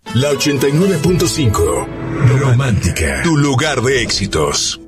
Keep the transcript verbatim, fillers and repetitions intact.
La ochenta y nueve punto cinco. Romántica. Tu lugar de éxitos.